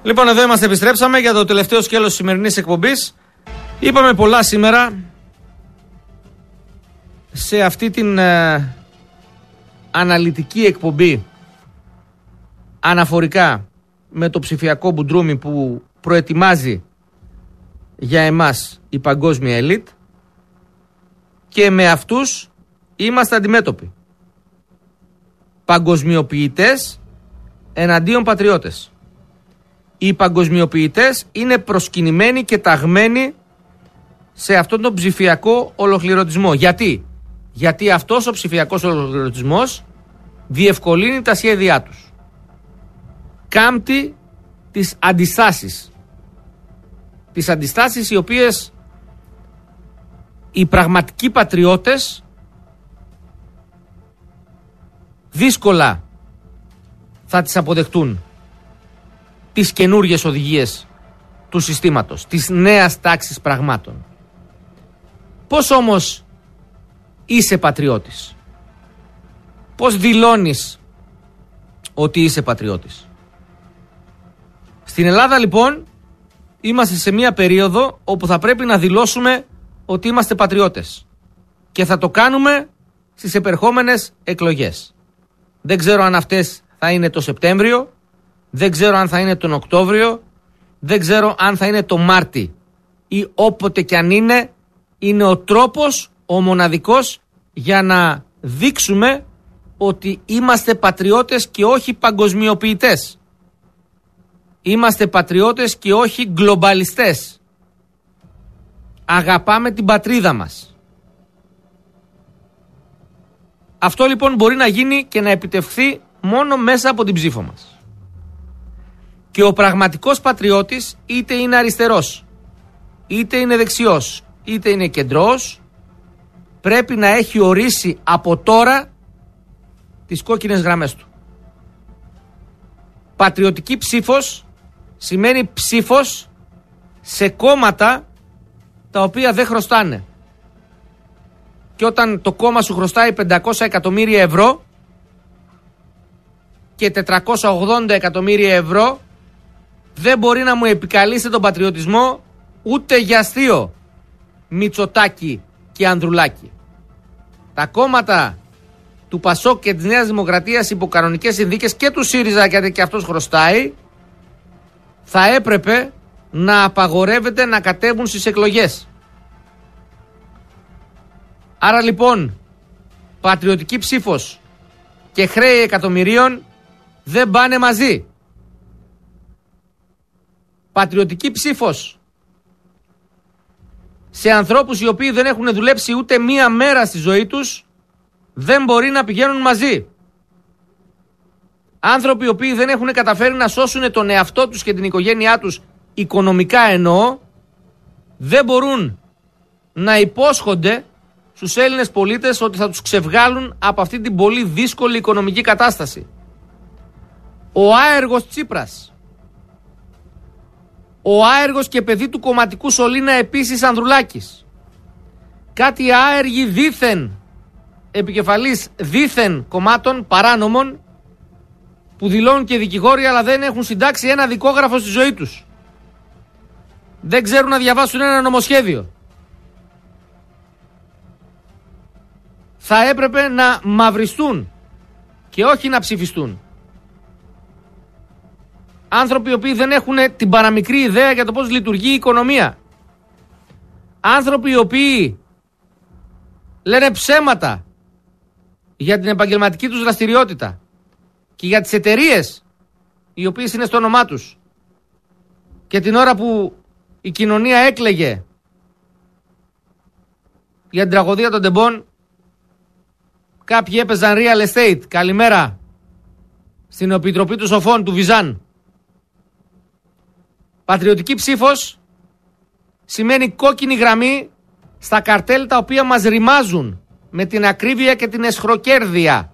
Λοιπόν, εδώ είμαστε, επιστρέψαμε για το τελευταίο σκέλος της σημερινής εκπομπής. Είπαμε πολλά σήμερα σε αυτή την αναλυτική εκπομπή αναφορικά με το ψηφιακό μπουντρούμι που προετοιμάζει για εμάς η παγκόσμια ελίτ, και με αυτούς είμαστε αντιμέτωποι. Παγκοσμιοποιητές εναντίον πατριώτες. Οι παγκοσμιοποιητές είναι προσκυνημένοι και ταγμένοι σε αυτόν τον ψηφιακό ολοκληρωτισμό. Γιατί αυτός ο ψηφιακός ολοκληρωτισμός διευκολύνει τα σχέδιά τους. Κάμπτει τις αντιστάσεις. Τις αντιστάσεις οι οποίες οι πραγματικοί πατριώτες δύσκολα θα τις αποδεχτούν, τις καινούργιες οδηγίες του συστήματος, της νέας τάξης πραγμάτων. Πώς όμως είσαι πατριώτης? Πώς δηλώνεις ότι είσαι πατριώτης? Στην Ελλάδα λοιπόν είμαστε σε μια περίοδο όπου θα πρέπει να δηλώσουμε ότι είμαστε πατριώτες, και θα το κάνουμε στις επερχόμενες εκλογές. Δεν ξέρω αν αυτές θα είναι το Σεπτέμβριο, δεν ξέρω αν θα είναι τον Οκτώβριο, δεν ξέρω αν θα είναι το Μάρτι, ή όποτε κι αν είναι ο τρόπος ο μοναδικός για να δείξουμε ότι είμαστε πατριώτες και όχι παγκοσμιοποιητές. Είμαστε πατριώτες και όχι γκλομπαλιστές. Αγαπάμε την πατρίδα μας. Αυτό λοιπόν μπορεί να γίνει και να επιτευχθεί μόνο μέσα από την ψήφο μας. Και ο πραγματικός πατριώτης, είτε είναι αριστερός, είτε είναι δεξιός, είτε είναι κεντρός, πρέπει να έχει ορίσει από τώρα τις κόκκινες γραμμές του. Πατριωτική ψήφος σημαίνει ψήφος σε κόμματα τα οποία δεν χρωστάνε. Και όταν το κόμμα σου χρωστάει 500 εκατομμύρια ευρώ και 480 εκατομμύρια ευρώ, δεν μπορεί να μου επικαλείστε τον πατριωτισμό ούτε για αστείο, Μητσοτάκη και Ανδρουλάκη. Τα κόμματα του Πασόκ και της Νέας Δημοκρατίας υπό κανονικές συνθήκες, και του ΣΥΡΙΖΑ γιατί και αυτός χρωστάει, θα έπρεπε να απαγορεύεται να κατέβουν στις εκλογές. Άρα λοιπόν πατριωτική ψήφος και χρέη εκατομμυρίων δεν πάνε μαζί. Πατριωτική ψήφος σε ανθρώπους οι οποίοι δεν έχουν δουλέψει ούτε μία μέρα στη ζωή τους δεν μπορεί να πηγαίνουν μαζί. Άνθρωποι οι οποίοι δεν έχουν καταφέρει να σώσουν τον εαυτό τους και την οικογένειά τους, οικονομικά εννοώ, δεν μπορούν να υπόσχονται στους Έλληνες πολίτες ότι θα τους ξεβγάλουν από αυτή την πολύ δύσκολη οικονομική κατάσταση. Ο άεργος Τσίπρας, ο άεργος και παιδί του κομματικού σωλήνα επίσης Ανδρουλάκης, κάτι άεργοι δήθεν επικεφαλής δήθεν κομμάτων παράνομων που δηλώνουν και δικηγόροι αλλά δεν έχουν συντάξει ένα δικόγραφο στη ζωή τους. Δεν ξέρουν να διαβάσουν ένα νομοσχέδιο. Θα έπρεπε να μαυριστούν και όχι να ψηφιστούν. Άνθρωποι οι οποίοι δεν έχουν την παραμικρή ιδέα για το πώς λειτουργεί η οικονομία. Άνθρωποι οι οποίοι λένε ψέματα για την επαγγελματική τους δραστηριότητα και για τις εταιρείες οι οποίες είναι στο όνομά τους. Και την ώρα που η κοινωνία έκλαιγε για την τραγωδία των τεμπών, κάποιοι έπαιζαν real estate. Καλημέρα στην Επιτροπή του Σοφών του Βυζάν. Πατριωτική ψήφος σημαίνει κόκκινη γραμμή στα καρτέλ τα οποία μας ρημάζουν με την ακρίβεια και την εσχροκέρδεια.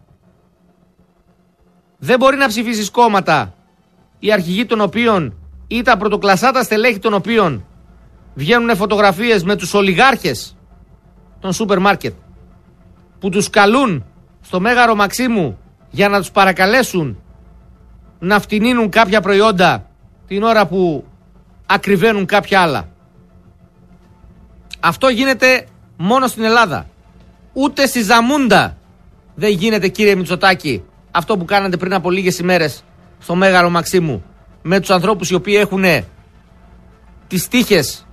Δεν μπορεί να ψηφίσεις κόμματα οι αρχηγοί των οποίων ή τα πρωτοκλασσάτα στελέχη των οποίων βγαίνουν φωτογραφίες με τους ολιγάρχες των σούπερ μάρκετ που τους καλούν στο Μέγαρο Μαξίμου για να τους παρακαλέσουν να φτηνίνουν κάποια προϊόντα την ώρα που ακριβένουν κάποια άλλα. Αυτό γίνεται μόνο στην Ελλάδα. Ούτε στη Ζαμούντα δεν γίνεται, κύριε Μητσοτάκη, αυτό που κάνατε πριν από λίγες ημέρες στο Μέγαρο Μαξίμου με τους ανθρώπους οι οποίοι έχουν τις τύχες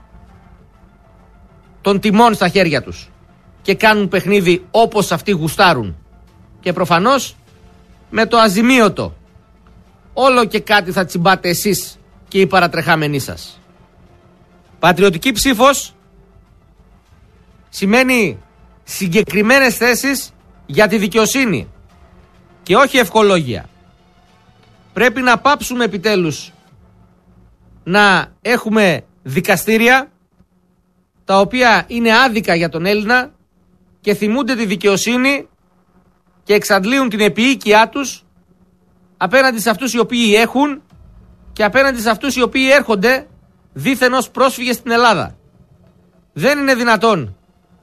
των τιμών στα χέρια τους και κάνουν παιχνίδι όπως αυτοί γουστάρουν. Και προφανώς με το αζημίωτο. Όλο και κάτι θα τσιμπάτε εσείς και οι παρατρεχάμενοι σας. Πατριωτική ψήφος σημαίνει συγκεκριμένες θέσεις για τη δικαιοσύνη και όχι ευχολόγια. Πρέπει να πάψουμε επιτέλους να έχουμε δικαστήρια τα οποία είναι άδικα για τον Έλληνα και θυμούνται τη δικαιοσύνη και εξαντλείουν την επίοικιά τους απέναντι σε αυτούς οι οποίοι έχουν και απέναντι σε αυτούς οι οποίοι έρχονται δήθεν ως πρόσφυγες στην Ελλάδα. Δεν είναι δυνατόν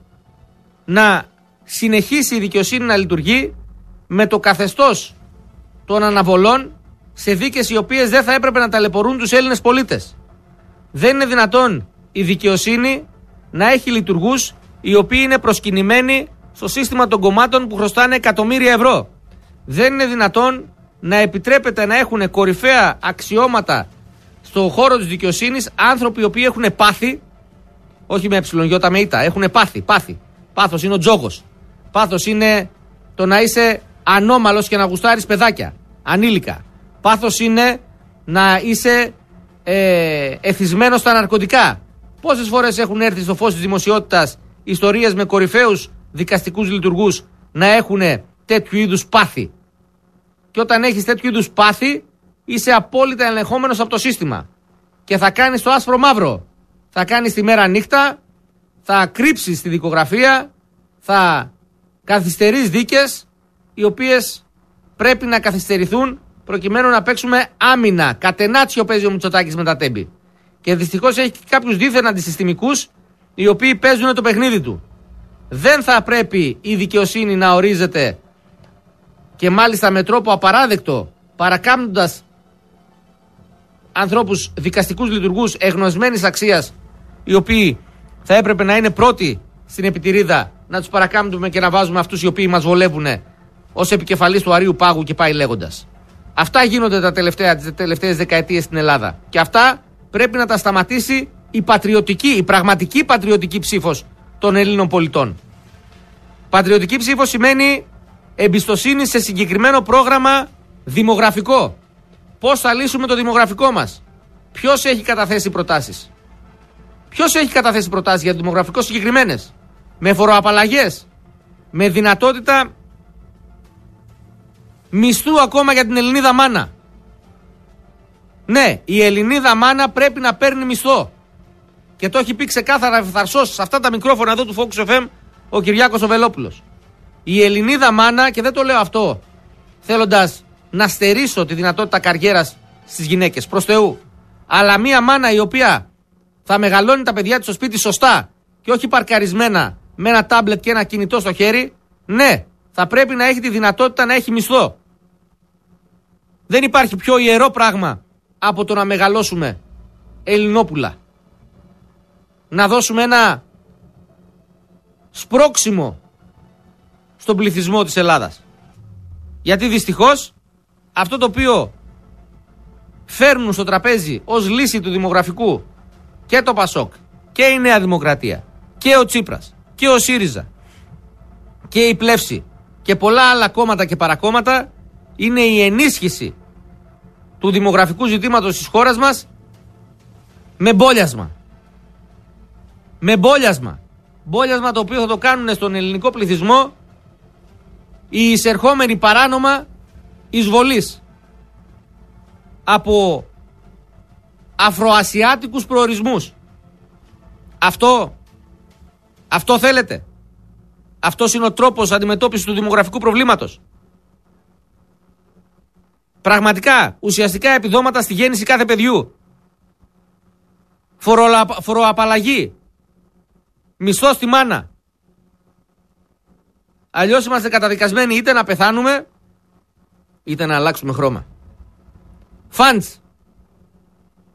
να συνεχίσει η δικαιοσύνη να λειτουργεί με το καθεστώς των αναβολών σε δίκες οι οποίες δεν θα έπρεπε να ταλαιπωρούν τους Έλληνες πολίτες. Δεν είναι δυνατόν η δικαιοσύνη να έχει λειτουργούς οι οποίοι είναι προσκυνημένοι στο σύστημα των κομμάτων που χρωστάνε εκατομμύρια ευρώ. Δεν είναι δυνατόν να επιτρέπεται να έχουν κορυφαία αξιώματα στον χώρο της δικαιοσύνης άνθρωποι οι οποίοι έχουν πάθει, όχι με εψιλονιώτα με ήτα, έχουν πάθει. Πάθος είναι ο τζόγος. Πάθος είναι το να είσαι ανώμαλος και να γουστάρεις παιδάκια, ανήλικα. Πάθος είναι να είσαι εθισμένος στα ναρκωτικά. Πόσες φορές έχουν έρθει στο φως της δημοσιότητας ιστορίες με κορυφαίους δικαστικούς λειτουργούς να έχουν τέτοιου είδους πάθη. Και όταν έχεις τέτοιου είδους πάθη, είσαι απόλυτα ελεγχόμενος από το σύστημα. Και θα κάνεις το άσπρο μαύρο. Θα κάνεις τη μέρα νύχτα, θα κρύψεις τη δικογραφία, θα καθυστερείς δίκες οι οποίες πρέπει να καθυστερηθούν προκειμένου να παίξουμε άμυνα. Κατενάτσιο παίζει ο Μητσοτάκης με τα τέμπη. Και δυστυχώς έχει κάποιους δίθεν αντισυστημικούς οι οποίοι παίζουν το παιχνίδι του. Δεν θα πρέπει η δικαιοσύνη να ορίζεται και μάλιστα με τρόπο απαράδεκτο, παρακάμπτοντας ανθρώπους, δικαστικούς λειτουργούς εγνωσμένης αξίας, οι οποίοι θα έπρεπε να είναι πρώτοι στην επιτηρίδα, να τους παρακάμπτουμε και να βάζουμε αυτούς οι οποίοι μας βολεύουν ως επικεφαλής του Αρείου Πάγου και πάει λέγοντας. Αυτά γίνονται τις τελευταίες δεκαετίες στην Ελλάδα. Και αυτά πρέπει να τα σταματήσει η πραγματική πατριωτική ψήφος των Ελλήνων πολιτών. Πατριωτική ψήφος σημαίνει εμπιστοσύνη σε συγκεκριμένο πρόγραμμα δημογραφικό. Πώς θα λύσουμε το δημογραφικό μας? Ποιος έχει καταθέσει προτάσεις? Ποιος έχει καταθέσει προτάσεις για το δημογραφικό συγκεκριμένες? Με φοροαπαλλαγές, με δυνατότητα μισθού ακόμα για την Ελληνίδα μάνα. Ναι, η Ελληνίδα μάνα πρέπει να παίρνει μισθό. Και το έχει πει ξεκάθαρα φθαρσός σε αυτά τα μικρόφωνα εδώ του Focus FM ο Κυριάκος ο Βελόπουλος. Η Ελληνίδα μάνα, και δεν το λέω αυτό θέλοντας να στερήσω τη δυνατότητα καριέρας στις γυναίκες, προς Θεού, αλλά μία μάνα η οποία θα μεγαλώνει τα παιδιά της στο σπίτι σωστά και όχι παρκαρισμένα με ένα τάμπλετ και ένα κινητό στο χέρι, ναι, θα πρέπει να έχει τη δυνατότητα να έχει μισθό. Δεν υπάρχει πιο ιερό πράγμα από το να μεγαλώσουμε Ελληνόπουλα. Να δώσουμε ένα σπρώξιμο στον πληθυσμό της Ελλάδας. Γιατί δυστυχώς αυτό το οποίο φέρνουν στο τραπέζι ως λύση του δημογραφικού και το Πασόκ και η Νέα Δημοκρατία και ο Τσίπρας και ο ΣΥΡΙΖΑ και η Πλεύση και πολλά άλλα κόμματα και παρακόμματα είναι η ενίσχυση του δημογραφικού ζητήματος της χώρας μας με μπόλιασμα. Με μπόλιασμα. Μπόλιασμα το οποίο θα το κάνουν στον ελληνικό πληθυσμό οι εισερχόμενοι παράνομα εισβολής από αφροασιάτικους προορισμούς. Αυτό θέλετε? Αυτός είναι ο τρόπος αντιμετώπισης του δημογραφικού προβλήματος? Πραγματικά, ουσιαστικά επιδόματα στη γέννηση κάθε παιδιού. Φοροαπαλλαγή. Μισθό στη μάνα. Αλλιώς είμαστε καταδικασμένοι είτε να πεθάνουμε είτε να αλλάξουμε χρώμα. Φαντς.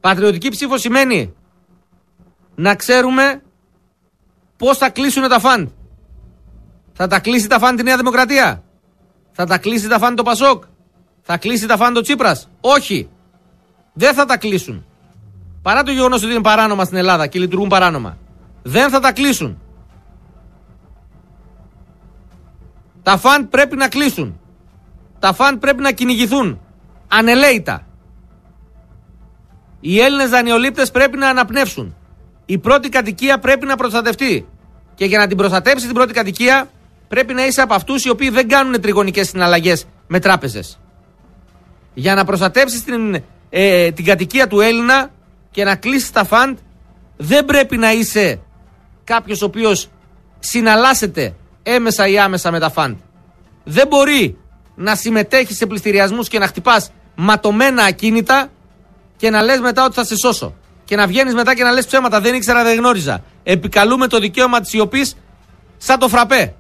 Πατριωτική ψήφο σημαίνει να ξέρουμε πώς θα κλείσουν τα φαντ. Θα τα κλείσει τα φαντ η Νέα Δημοκρατία? Θα τα κλείσει τα φαντ το Πασόκ? Θα κλείσει τα φαντ ο Τσίπρας? Όχι. Δεν θα τα κλείσουν. Παρά το γεγονός ότι είναι παράνομα στην Ελλάδα και λειτουργούν παράνομα. Δεν θα τα κλείσουν. Τα φαντ πρέπει να κλείσουν. Τα φαντ πρέπει να κυνηγηθούν ανελαίητα. Οι Έλληνες δανειολήπτες πρέπει να αναπνεύσουν. Η πρώτη κατοικία πρέπει να προστατευτεί. Και για να την προστατεύσει την πρώτη κατοικία, πρέπει να είσαι από αυτούς οι οποίοι δεν κάνουν τριγωνικές συναλλαγές με τράπεζες. Για να προστατεύσεις την κατοικία του Έλληνα και να κλείσεις τα φαντ, δεν πρέπει να είσαι κάποιος ο οποίος συναλλάσσεται έμεσα ή άμεσα με τα φαντ. Δεν μπορεί να συμμετέχεις σε πληστηριασμούς και να χτυπάς ματωμένα ακίνητα και να λες μετά ότι θα σε σώσω. Και να βγαίνεις μετά και να λες ψέματα, δεν ήξερα, δεν γνώριζα. Επικαλούμε το δικαίωμα της σιωπής σαν το φραπέ.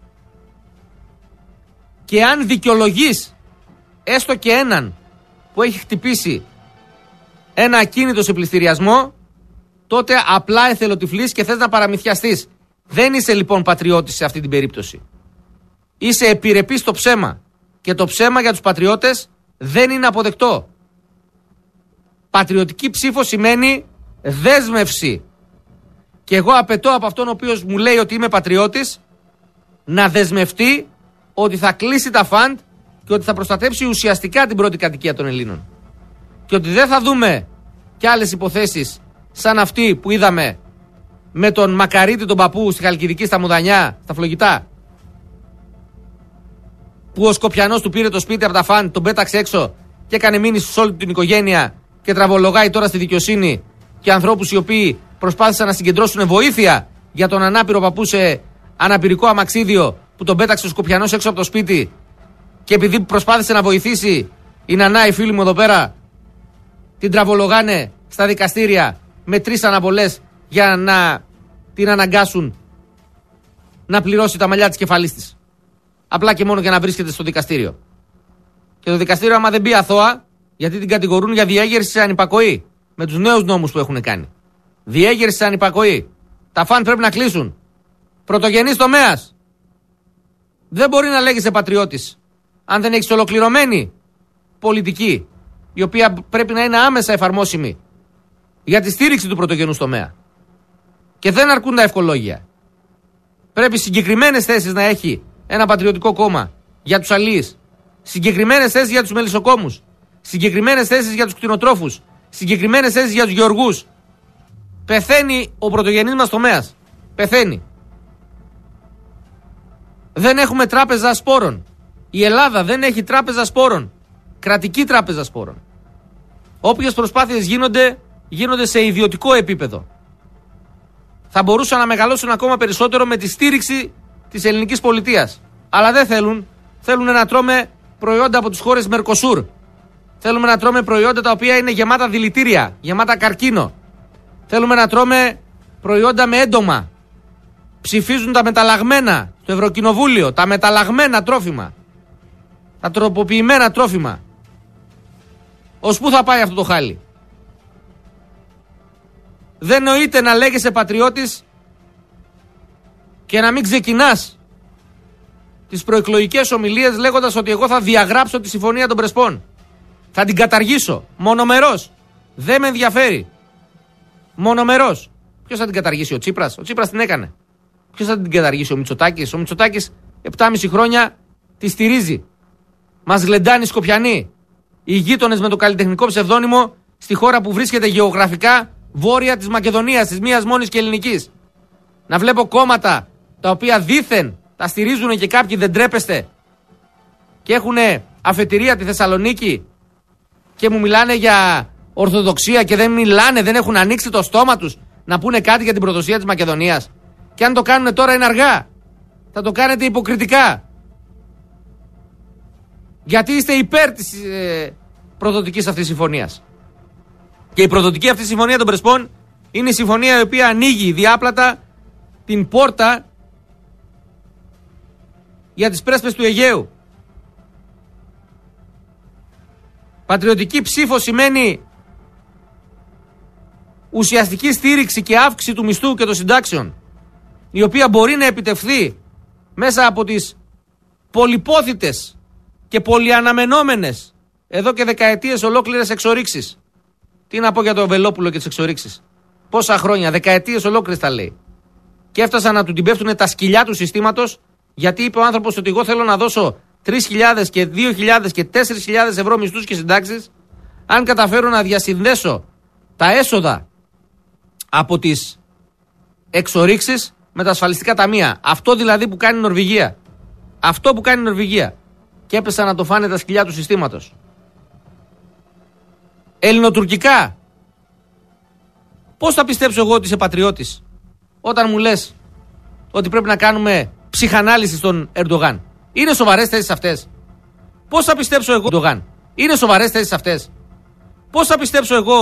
Και αν δικαιολογείς έστω και έναν που έχει χτυπήσει ένα ακίνητο σε πληστηριασμό, τότε απλά εθελοτυφλείς και θες να παραμυθιαστείς. Δεν είσαι λοιπόν πατριώτης σε αυτή την περίπτωση. Είσαι επιρρεπής στο ψέμα. Και το ψέμα για τους πατριώτες δεν είναι αποδεκτό. Πατριωτική ψήφο σημαίνει δέσμευση. Και εγώ απαιτώ από αυτόν ο οποίος μου λέει ότι είμαι πατριώτης να δεσμευτεί ότι θα κλείσει τα φαντ και ότι θα προστατεύσει ουσιαστικά την πρώτη κατοικία των Ελλήνων. Και ότι δεν θα δούμε κι άλλες υποθέσεις σαν αυτή που είδαμε με τον Μακαρίτη τον παππού στη Χαλκιδική, στα Μουδανιά, στα Φλογητά, που ο Σκοπιανός του πήρε το σπίτι από τα φαντ, τον πέταξε έξω και έκανε μήνυση σε όλη την οικογένεια και τραβολογάει τώρα στη δικαιοσύνη και ανθρώπους οι οποίοι προσπάθησαν να συγκεντρώσουν βοήθεια για τον ανάπηρο παππού σε αναπηρικό αμαξίδιο που τον πέταξε ο Σκοπιανός έξω από το σπίτι, και επειδή προσπάθησε να βοηθήσει η νανά, η φίλη μου εδώ πέρα, την τραβολογάνε στα δικαστήρια με 3 αναβολές για να την αναγκάσουν να πληρώσει τα μαλλιά της κεφαλής της. Απλά και μόνο για να βρίσκεται στο δικαστήριο. Και το δικαστήριο, άμα δεν μπει αθώα, γιατί την κατηγορούν για διέγερση σε ανυπακοή με τους νέους νόμους που έχουν κάνει. Διέγερση σε ανυπακοή. Τα φαν πρέπει να κλείσουν. Πρωτογενής τομέας. Δεν μπορεί να λέγεσαι πατριώτης αν δεν έχεις ολοκληρωμένη πολιτική, η οποία πρέπει να είναι άμεσα εφαρμόσιμη για τη στήριξη του πρωτογενούς τομέα. Και δεν αρκούν τα ευκολόγια. Πρέπει συγκεκριμένες θέσεις να έχει ένα πατριωτικό κόμμα για τους αλείς, συγκεκριμένες θέσεις για τους μελισσοκόμους, συγκεκριμένες θέσεις για τους κτηνοτρόφους, συγκεκριμένες θέσεις για τους γεωργούς. Πεθαίνει ο πρωτογενής μας τομέας. Πεθαίνει. Δεν έχουμε τράπεζα σπόρων. Η Ελλάδα δεν έχει τράπεζα σπόρων. Κρατική τράπεζα σπόρων. Όποιες προσπάθειες γίνονται σε ιδιωτικό επίπεδο. Θα μπορούσαν να μεγαλώσουν ακόμα περισσότερο με τη στήριξη της ελληνικής πολιτείας. Αλλά δεν θέλουν. Θέλουν να τρώμε προϊόντα από τις χώρες Μερκοσούρ. Θέλουμε να τρώμε προϊόντα τα οποία είναι γεμάτα δηλητήρια, γεμάτα καρκίνο. Θέλουμε να τρώμε προϊόντα με έντομα. Ψηφίζουν τα μεταλλαγμένα στο Ευρωκοινοβούλιο, τα μεταλλαγμένα τρόφιμα. Τα τροποποιημένα τρόφιμα. Ως πού θα πάει αυτό το χάλι? Δεν νοείται να λέγεσαι πατριώτης και να μην ξεκινάς τις προεκλογικές ομιλίες λέγοντας ότι εγώ θα διαγράψω τη συμφωνία των Πρεσπών. Θα την καταργήσω. Μονομερός. Δεν με ενδιαφέρει. Μονομερός. Ποιος θα την καταργήσει? Ο Τσίπρας? Ο Τσίπρας την έκανε. Ποιος θα την καταργήσει? Ο Μητσοτάκης? Ο Μητσοτάκης 7,5 χρόνια τη στηρίζει. Μας γλεντάνει Σκοπιανοί. Οι γείτονες με το καλλιτεχνικό ψευδόνυμο στη χώρα που βρίσκεται γεωγραφικά βόρεια της Μακεδονίας, της μίας μόνης και ελληνικής. Να βλέπω κόμματα τα οποία δήθεν τα στηρίζουν και κάποιοι δεν τρέπεστε και έχουν αφετηρία τη Θεσσαλονίκη και μου μιλάνε για ορθοδοξία και δεν έχουν ανοίξει το στόμα τους να πούνε κάτι για την προδοσία της Μακεδονίας. Και αν το κάνουν τώρα είναι αργά. Θα το κάνετε υποκριτικά. Γιατί είστε υπέρ της προδοτικής αυτής συμφωνίας. Και η προδοτική αυτή συμφωνία των Πρεσπών είναι η συμφωνία η οποία ανοίγει διάπλατα την πόρτα για τις πρέσπες του Αιγαίου. Πατριωτική ψήφο σημαίνει ουσιαστική στήριξη και αύξηση του μισθού και των συντάξεων, η οποία μπορεί να επιτευχθεί μέσα από τις πολυπόθητες και πολυαναμενόμενες εδώ και δεκαετίες ολόκληρες εξορίξεις. Τι να πω για τον Βελόπουλο και τις εξορίξεις. Πόσα χρόνια, δεκαετίες ολόκληρες τα λέει. Και έφτασαν να του την πέφτουν τα σκυλιά του συστήματος, γιατί είπε ο άνθρωπος ότι εγώ θέλω να δώσω 3.000 και 2.000 και 4.000 ευρώ μισθούς και συντάξεις, αν καταφέρω να διασυνδέσω τα έσοδα από τις εξορίξεις με τα ασφαλιστικά ταμεία. Αυτό δηλαδή που κάνει η Νορβηγία. Αυτό που κάνει η Νορβηγία. Και έπεσαν να το φάνε τα σκυλιά του συστήματος. Ελληνοτουρκικά. Πώς θα πιστέψω εγώ ότι είσαι πατριώτης όταν μου λες ότι πρέπει να κάνουμε ψυχανάλυση στον Ερντογάν? Είναι σοβαρές θέσεις αυτές? Πώς θα πιστέψω εγώ Ερντογάν? Είναι σοβαρές θέσεις αυτές? Πώς θα πιστέψω εγώ